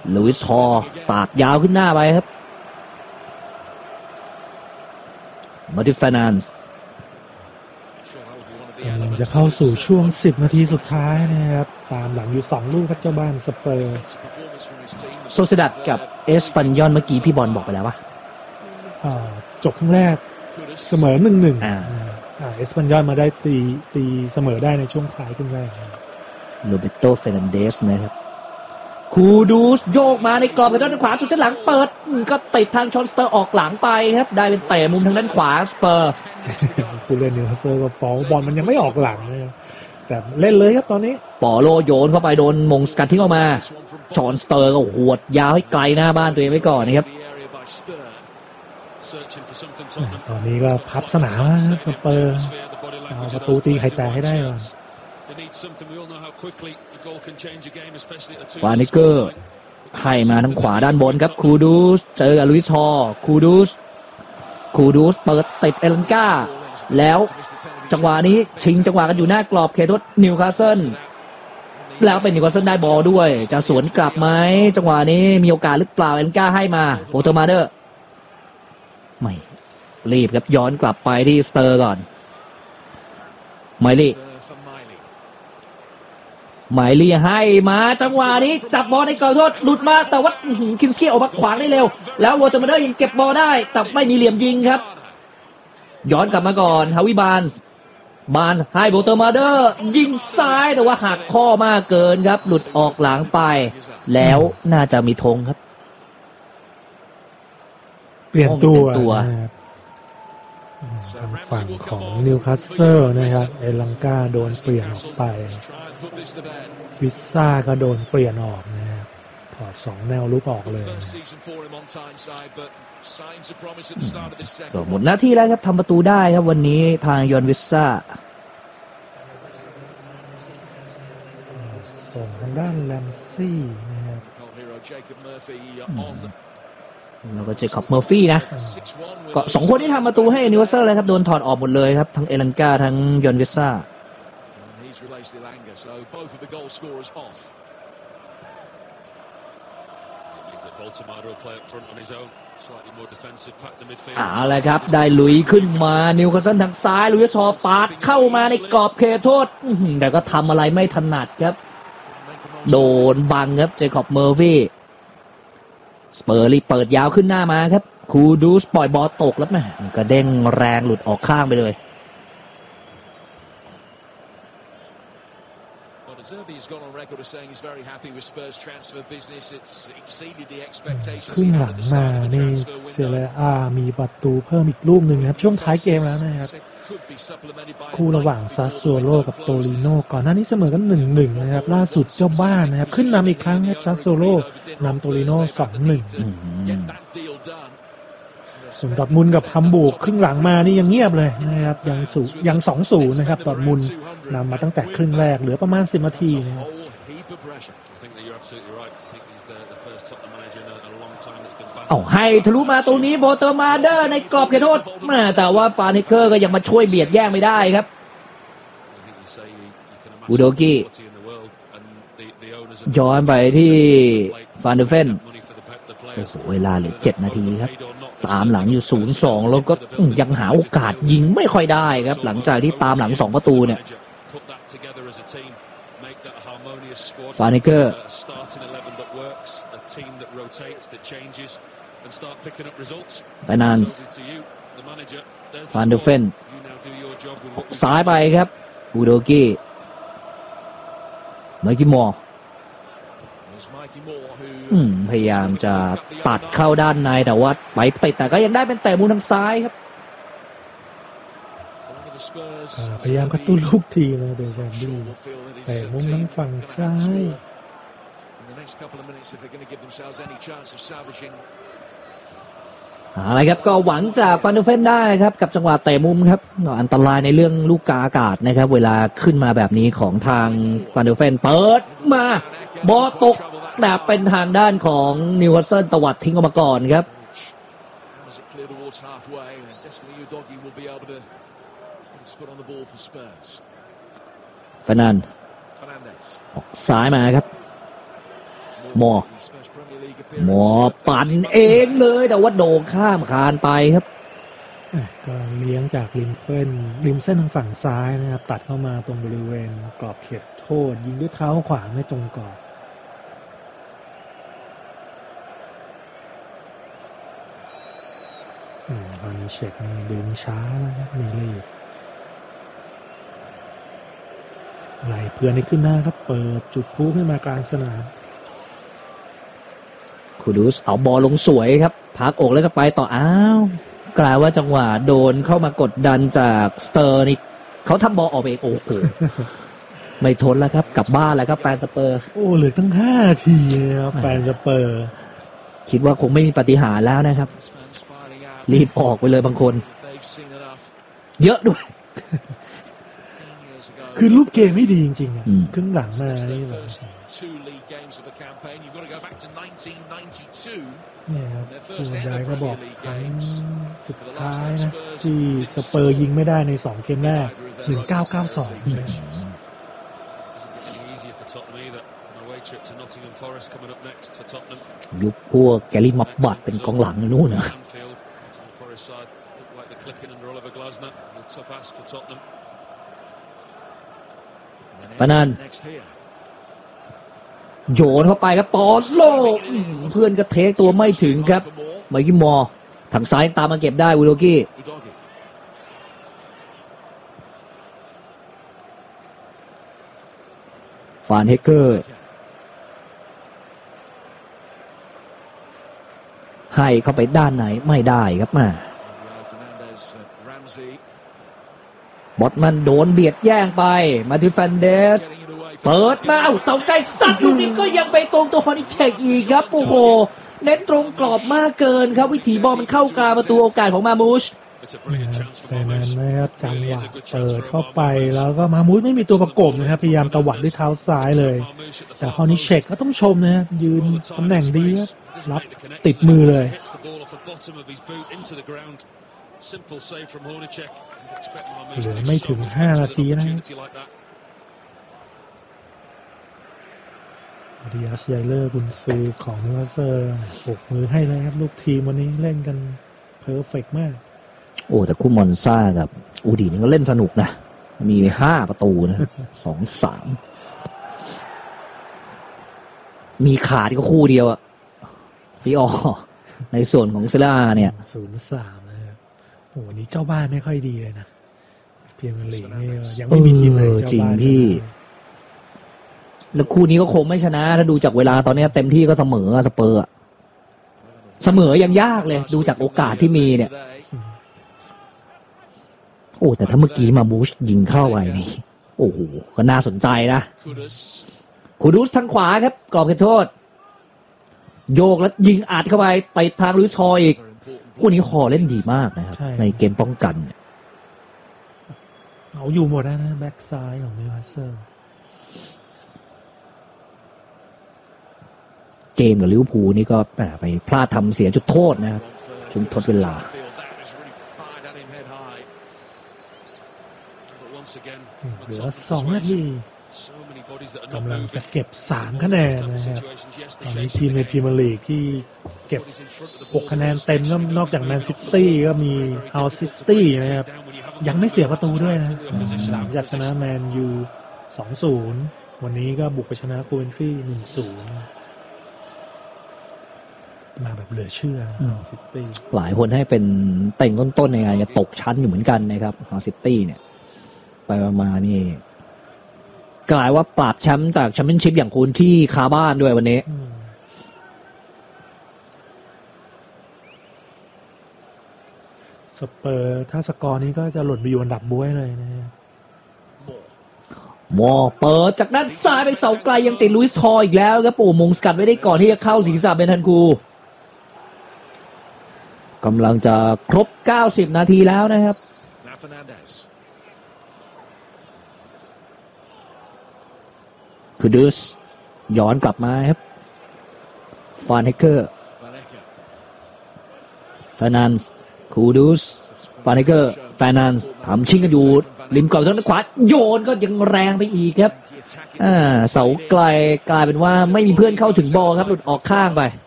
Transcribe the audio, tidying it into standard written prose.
ลุยส์ฮอลสาดยาวขึ้นหน้าไปครับมาดิฟานันส์จะเข้าสู่ช่วง10 นาทีสุดท้ายนะครับตามหลังอยู่2 ลูกครับเจ้าบ้านสเปอร์โซเซดัดกับเอสปันยอนเมื่อกี้พี่บอลบอกไปแล้วว่าจบครึ่งแรกเสมอ 1-1เอสปันยอนมาได้ตีเสมอได้ในช่วงท้ายครึ่งแรกโรเบโตเฟรนันเดสนะครับคูดูสโยกมาในกรอบทางด้านขวาสุดเส้นหลังเปิดก็ติดทางชอนสเตอร์ออกหลังไปครับได้เป็นเตะมุมทางด้านขวาสเปอร์ผู้เล่นนิวคาสเซิลก็ฟ้องบอลมันยังไม่ออกหลังเลยแต่เล่นเลยครับตอนนี้ปอโลโยนเข้าไปโดนมงสกัดทิ้งออกมาชอนสเตอร์ก็หวดยาวให้ไกลหน้าบ้านตัวเองไว้ก่อนนะครับตอนนี้ก็พับสนามสเปอร์เอาประตูตีไข่แตกให้ได้ก่อนฟานิเกอร์ให้มาทางขวาด้านบนครับคูดูสเจอกับลุยส์ฮอลคูดูสเปิดติดเอลันก้าแล้วจังหวะนี้ชิงจังหวะกันอยู่หน้ากรอบเขตโทษนิวคาสเซิลแล้วเป็นนิวคาสเซิลได้บอลด้วยจะสวนกลับไหมจังหวะนี้มีโอกาสหรือเปล่าเอลันก้าให้มาโปเตอร์มาเดอร์ไม่รีบครับย้อนกลับไปที่สเตอร์ก่อนไมลี่ให้มาจังหวะนี้จับบอลในกรอบโทษหลุดมาแต่ว่าคิมสกี้ออกมาขวางได้เร็วแล้ววอเตอร์มาเดอร์ยังเก็บบอลได้แต่ไม่มีเหลี่ยมยิงครับย้อนกลับมาก่อนฮาวิบานส์ให้วอเตอร์มาเดอร์ยิงซ้ายแต่ว่าหักข้อมากเกินครับหลุดออกหลังไปแล้วน่าจะมีธงครับเปลี่ยนตัวทางฝั่งของนิวคาสเซิลนะครับเอลังกาโดนเปลี่ยนออกไปวิซ่าก็โดนเปลี่ยนออกนะครับถอด2 แนวลุกออกเลยก็หมดหน้าที่แล้วครับทำประตูได้ครับวันนี้ทางยอนวิซ่าส่งทางด้านแลมซี่นะครับแล้วก็เจคอบเมอร์ฟี่นะก็2 คนที่ทำประตูให้นิวคาสเซิลเลยครับโดนถอดออกหมดเลยครับทั้งเอลันกาทั้งยอนวิซ่าอะไรครับได้ลุยขึ้นมานิวคาสเซิลทางซ้ายลุยส์ฮอลปาดเข้ามาในกรอบเขตโทษแต่ก็ทำอะไรไม่ถนัดครับโดนบังครับเจคอบเมอร์ฟี่สเปอร์รีเปิดยาวขึ้นหน้ามาครับคูดูสปล่อยบอลตกแล้วแม่กระเด้งแรงหลุดออกข้างไปเลยครึ่งหลังมานี่เซเรียอามีประตูเพิ่มอีกลูกหนึ่งนะครับช่วงท้ายเกมแล้วนะครับคู่ระหว่างซาสซัวโร่กับโตริโน่ก่อนหน้านี้เสมอกัน 1-1 นะครับล่าสุดเจ้าบ้านนะครับขึ้นนำอีกครั้งครับซาสซัวโร่นำโตริโน่ 2-1 ส่วนดอร์ทมุนด์กับฮัมบูร์กครึ่งหลังมานี่ยังเงียบเลยนะครับยัง 2-0 นะครับดอร์ทมุนด์นำมาตั้งแต่ครึ่งแรกเหลือประมาณ10 นาทีนะครับให้ทะลุมาตรงนี้โบเตอร์มาเดอร์ในกรอบเขตโทษแต่ว่าฟานิเกอร์ก็ยังมาช่วยเบียดแย่งไม่ได้ครับอูโดกิย้อนไปที่ฟานเดอร์เฟนโอ้โหเวลาเหลือ7 นาทีครับตามหลังอยู่ 0-2 แล้วก็ยังหาโอกาสยิงไม่ค่อยได้ครับหลังจากที่ตามหลัง2 ประตูเนี่ยฟานิเกอร์ไฟนานซ์ฟานเดอร์เฟนซ้ายไปครับบูโดกี้ไมคิมอร์พยายามจะตัดเข้าด้านในแต่ว่าไปติดแต่ก็ยังได้เป็นเตะมุมทางซ้ายครับพยายามกระตุ้นลูกทีมนะเดชาบี้แต่มุมทางฝั่งซ้ายอะไรครับก็หวังจากฟานเดอร์เฟนได้ครับกับจังหวะเตะมุมครับอันตรายในเรื่องลูกกาอากาศนะครับเวลาขึ้นมาแบบนี้ของทางฟานเดอร์เฟนเปิดมาบอลตกแต่เป็นทางด้านของนิวคาสเซิลตวัดทิ้งออกมาก่อนครับเฟร์นันด์ออกซ้ายมาครับมอหมอปั่นเองเลยแต่ว่าโด่งข้ามคานไปครับก็เลี้ยงจากริมเส้นทางฝั่งซ้ายนะครับตัดเข้ามาตรงบริเวณกรอบเขตโทษยิงด้วยเท้าขวาไม่ตรงกรอบตอนนี้เช็คนี่เดินช้านะครับมีรีบไหลเพื่อนให้ขึ้นหน้าครับเปิดจุดพุ่งขึ้นมากลางสนามคูดูสเอาบอลลงสวยครับพักอกแล้วจะไปต่อกลายว่าจังหวะโดนเข้ามากดดันจากสเตอร์นี่เขาทำบอลออกเองโอ้โห ไม่ทนแล้วครับกลับบ้านแล้วครับแฟนสเปอร์เหลือตั้ง5 นาทีนะครับแฟนสเปอร์คิดว่าคงไม่มีปาฏิหาริย์แล้วนะครับรีบออกไปเลยบางคนเยอะด้วยคือรูปเกมไม่ดีจริงๆครึ่งหลังมานี่แบบเนี่ยครับคุณยายก็บอกครั้งสุดท้ายนะที่สเปอร์ยิงไม่ได้ใน2 เกมแรก1992 ยุคพวกแกรี่มับบัตเป็นกองหลังนู่นนะปนันโยนเข้าไปครับปอนโลเพื่อนก็เทคตัวไม่ถึงครับไมค์กิมอร์ทางซ้ายตามมาเก็บได้วูโดกี้ฟานเฮเกอร์ให้เข้าไปด้านไหนไม่ได้ครับมาบอทมันโดนเบียดแย่งไปมาที่แฟนเดสเปิดมาเสาไกลสัตว์ลูกนี้ก็ยังไปตรงตัวฮอนิเชกอีกครับโอ้โหเน้นตรงกรอบมากเกินครับวิถีบอลมันเข้ากลางประตูโอกาสของมามูชแต่นั้นนะครับจังหวะเปิดเข้าไปแล้วก็มามูชไม่มีตัวประกบนะครับพยายามตวัดด้วยเท้าซ้ายเลยแต่ฮอนิเชกก็ต้องชมนะยืนตำแหน่งดีรับติดมือเลยเหลือไม่ถึง5 นาทีนะดิอาสไยเลอร์กุนซือของนิวคาสเซิลปรบมือให้เลยครับลูกทีมวันนี้เล่นกันเพอร์เฟกต์มากแต่คู่มอนซ่ากับอูดีนี่ก็เล่นสนุกนะมี5 ประตูนะ 2-3มีขาดก็คู่เดียวอะฟิออในส่วนของเซล่าเนี่ย 0-3 นะครับวันนี้เจ้าบ้านไม่ค่อยดีเลยนะเพียงมันลีกนี่ยังไม่มีทีมไหนเจ้าบ้านพี่แล้วคู่นี้ก็คงไม่ชนะถ้าดูจากเวลาตอนนี้เต็มที่ก็เสมอสเปอร์เสมอยังยากเลยดูจากโอกาสที่มีเนี่ยแต่ถ้าเมื่อกี้มาบูชยิงเข้าไปนี่โอ้โหก็น่าสนใจนะคูดูสทางขวาครับกรอบเขตโทษโยกแล้วยิงอัดเข้าไปไปทางลุยส์ฮออีกคู่นี้ฮอเล่นดีมากนะครับในเกมป้องกันเอาอยู่หมดแล้วนะแบ็กซ้ายของนิวคาสเซิลเกมกับลิเวอร์พูลนี่ก็ไปพลาดทำเสียจุดโทษนะครับช่วงทดเวลาเหลือ2 นาทีกำลังจะเก็บ3 คะแนนนะครับตอนนี้ทีมในพรีเมียร์ลีกที่เก็บ6 คะแนนเต็มก็นอกจากแมนซิตี้ก็มีอัลซิตี้นะครับยังไม่เสียประตูด้วยนะจากชนะแมนยู 2-0 วันนี้ก็บุกไปชนะโคเวนทรี 1-0 มาแบบเหลือเชื่อซิตี้หลายคนให้เป็นเต่งต้นๆในการจะตกชั้นอยู่เหมือนกันนะครับซิตี้เนี่ยไปมานี่กลายว่าปราบแชมป์จากแชมเปี้ยนชิพอย่างคุณที่คาบ้านด้วยวันนี้สเปอร์ถ้าสกอร์นี้ก็จะหล่นไปอยู่อันดับบ๊วยเลยนะมอเปิดจากด้านซ้ายไปเสาไกลยังติดลุยส์ฮออีกแล้วครับปู่มงสกัดไว้ได้ก่อนที่จะเข้าศีรษะเบนทันกูกำลังจะครบ90 นาทีแล้วนะครับคูดูสย้อนกลับมาครับฟานเฮเกอร์ฟานันส์คูดูสฟานเฮเกอร์ฟานันส์ทำชิงกันอยู่ริมกรอบทางขวาโยนก็ยังแรงไปอีกครับเสาไกลกลายเป็นว่าไม่มีเพื่อนเข้าถึงบอลครับหลุดออกข้างไป